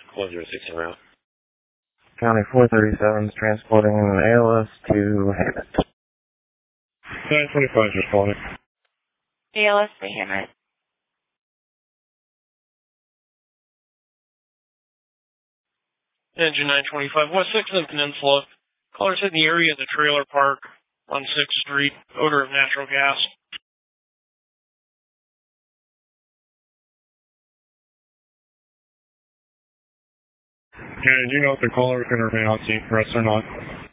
Close 06 en route. County 437 is transporting an ALS to Hammett. 925 just calling it. ALS to Hammett. Engine 925, West 6th and Peninsula. Callers in the area of the trailer park on 6th Street. Odor of natural gas. And do you know if the caller is going to remain on scene for us or not?